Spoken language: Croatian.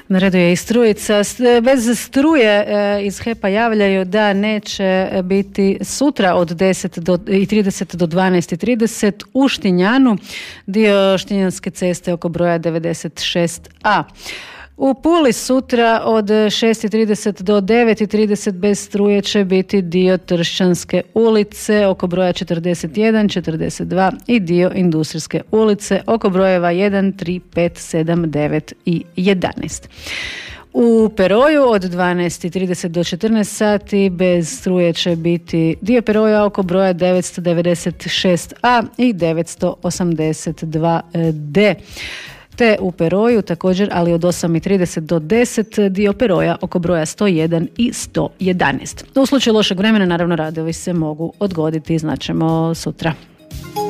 Na redu je i strujica. Bez struje iz HEP-a javljaju da neće biti sutra od 10:30 do 12:30 u Štinjanu, dio Štinjanske ceste oko broja 96A. U Puli sutra od 6:30 do 9:30 bez struje će biti dio Tršćanske ulice oko broja 41, 42 i dio Industrijske ulice oko brojeva 1, 3, 5, 7, 9 i 11. U Peroju od 12:30 do 14 sati bez struje će biti dio Peroja oko broja 996A i 982D. Te u Peroju također, ali od 8:30 do 10 dio Peroja oko broja 101 i 111. U slučaju lošeg vremena, naravno, radovi se mogu odgoditi, znaćemo sutra.